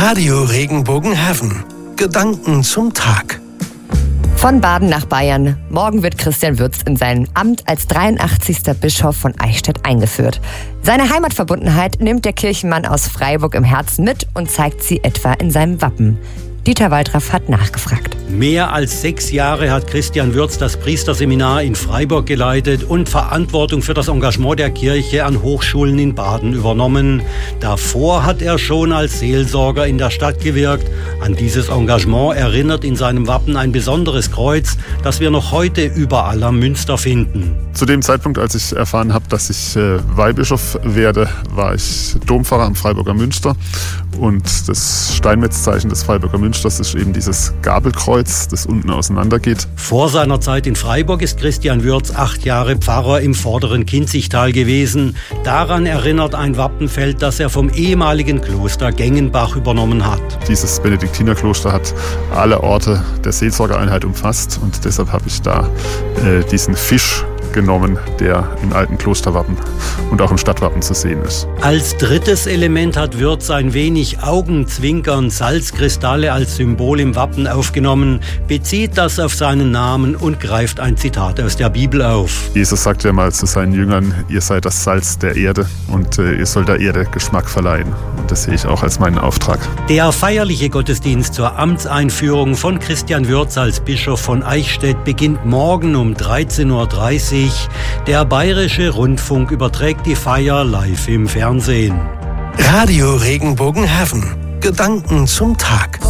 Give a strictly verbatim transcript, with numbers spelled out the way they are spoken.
Radio Regenbogenheaven. Gedanken zum Tag. Von Baden nach Bayern. Morgen wird Christian Würz in sein Amt als dreiundachtzigster Bischof von Eichstätt eingeführt. Seine Heimatverbundenheit nimmt der Kirchenmann aus Freiburg im Herzen mit und zeigt sie etwa in seinem Wappen. Dieter Waldraff hat nachgefragt. Mehr als sechs Jahre hat Christian Würz das Priesterseminar in Freiburg geleitet und Verantwortung für das Engagement der Kirche an Hochschulen in Baden übernommen. Davor hat er schon als Seelsorger in der Stadt gewirkt. An dieses Engagement erinnert in seinem Wappen ein besonderes Kreuz, das wir noch heute überall am Münster finden. Zu dem Zeitpunkt, als ich erfahren habe, dass ich äh, Weihbischof werde, war ich Dompfarrer am Freiburger Münster. Und das Steinmetzzeichen des Freiburger Münsters ist eben dieses Gabelkreuz, das unten auseinandergeht. Vor seiner Zeit in Freiburg ist Christian Würz acht Jahre Pfarrer im vorderen Kinzigtal gewesen. Daran erinnert ein Wappenfeld, das er vom ehemaligen Kloster Gengenbach übernommen hat. Dieses Benediktinerkloster hat alle Orte der Seelsorgeeinheit umfasst und deshalb habe ich da äh, diesen Fisch genommen, der im alten Klosterwappen und auch im Stadtwappen zu sehen ist. Als drittes Element hat Würz ein wenig Augenzwinkern, Salzkristalle als Symbol im Wappen aufgenommen, bezieht das auf seinen Namen und greift ein Zitat aus der Bibel auf. Jesus sagte ja mal zu seinen Jüngern, ihr seid das Salz der Erde und äh, ihr sollt der Erde Geschmack verleihen. Und das sehe ich auch als meinen Auftrag. Der feierliche Gottesdienst zur Amtseinführung von Christian Würz als Bischof von Eichstätt beginnt morgen um dreizehn Uhr dreißig. Der Bayerische Rundfunk überträgt die Feier live im Fernsehen. Radio Regenbogenheaven. Gedanken zum Tag.